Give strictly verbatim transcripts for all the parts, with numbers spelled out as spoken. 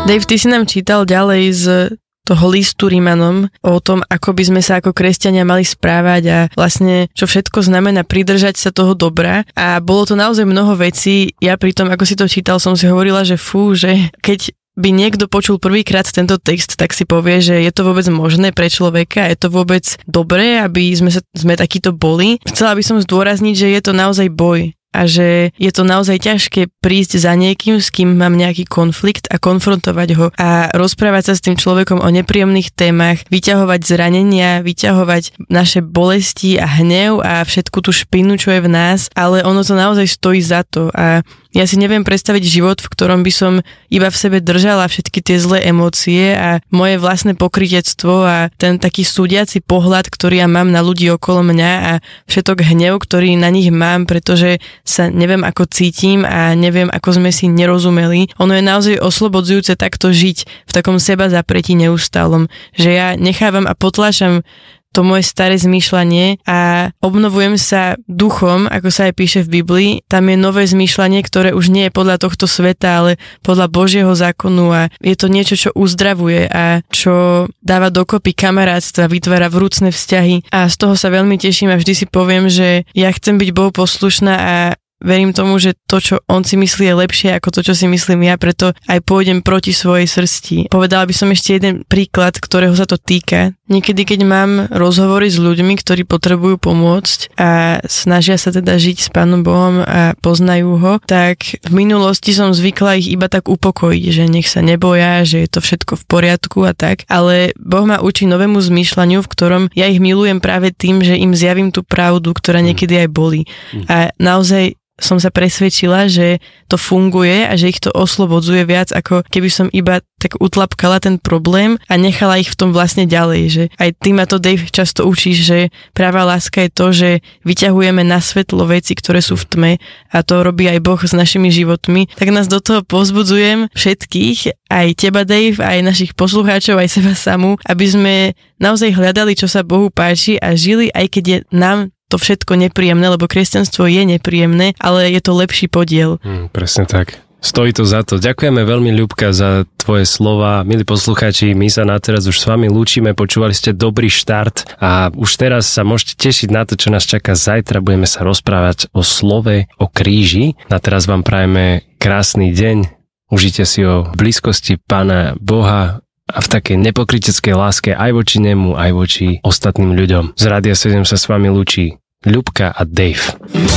Dave, ty si nám čítal ďalej z toho listu Rimanom o tom, ako by sme sa ako kresťania mali správať a vlastne čo všetko znamená pridržať sa toho dobra. A bolo to naozaj mnoho vecí. Ja pri tom, ako si to čítal, som si hovorila, že fú, že keď by niekto počul prvýkrát tento text, tak si povie, že je to vôbec možné pre človeka, je to vôbec dobré, aby sme, sa, sme takíto boli. Chcela by som zdôrazniť, že je to naozaj boj. A že je to naozaj ťažké prísť za niekým, s kým mám nejaký konflikt a konfrontovať ho a rozprávať sa s tým človekom o nepríjemných témach, vyťahovať zranenia, vyťahovať naše bolesti a hnev a všetku tú špinu, čo je v nás, ale ono to naozaj stojí za to a ja si neviem predstaviť život, v ktorom by som iba v sebe držala všetky tie zlé emócie a moje vlastné pokrytectvo a ten taký súdiaci pohľad, ktorý ja mám na ľudí okolo mňa a všetok hnev, ktorý na nich mám, pretože sa neviem, ako cítim a neviem, ako sme si nerozumeli. Ono je naozaj oslobodzujúce takto žiť v takom seba zapretí neustálom, že ja nechávam a potláčam to moje staré zmýšľanie a obnovujem sa duchom, ako sa aj píše v Biblii. Tam je nové zmýšľanie, ktoré už nie je podľa tohto sveta, ale podľa Božieho zákonu a je to niečo, čo uzdravuje a čo dáva dokopy kamarátstva, vytvára vrúcne vzťahy a z toho sa veľmi teším a vždy si poviem, že ja chcem byť Bohu poslušná a verím tomu, že to, čo on si myslí, je lepšie ako to, čo si myslím ja, preto aj pôjdem proti svojej srsti. Povedala by som ešte jeden príklad, ktorého sa to týka. Niekedy, keď mám rozhovory s ľuďmi, ktorí potrebujú pomôcť a snažia sa teda žiť s Pánom Bohom a poznajú ho, tak v minulosti som zvykla ich iba tak upokojiť, že nech sa neboja, že je to všetko v poriadku a tak, ale Boh ma učí novému zmýšľaniu, v ktorom ja ich milujem práve tým, že im zjavím tú pravdu, ktorá niekedy aj bolí. A naozaj som sa presvedčila, že to funguje a že ich to oslobodzuje viac, ako keby som iba tak utlapkala ten problém a nechala ich v tom vlastne ďalej. Že aj ty ma to, Dave, často učíš, že práva láska je to, že vyťahujeme na svetlo veci, ktoré sú v tme a to robí aj Boh s našimi životmi. Tak nás do toho povzbudzujem všetkých, aj teba, Dave, aj našich poslucháčov, aj seba samú, aby sme naozaj hľadali, čo sa Bohu páči a žili, aj keď je nám to všetko nepríjemné, lebo kresťanstvo je nepríjemné, ale je to lepší podiel. Hmm, presne tak. Stojí to za to. Ďakujeme veľmi, Ľubka, za tvoje slova. Milí poslucháči, my sa na teraz už s vami lúčime, počúvali ste Dobrý štart a už teraz sa môžete tešiť na to, čo nás čaká zajtra. Budeme sa rozprávať o slove, o kríži. Na teraz vám prajeme krásny deň. Užite si ho v blízkosti Pána Boha a v takej nepokryteckej láske aj voči nemu, aj voči ostatným ľuďom. Z Rádia sedem sa s vami lúči Ľubka a Dave.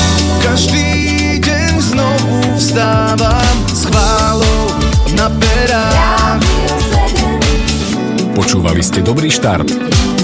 Každý deň znovu vstávam s chválou na perách. Počúvali ste Dobrý štart.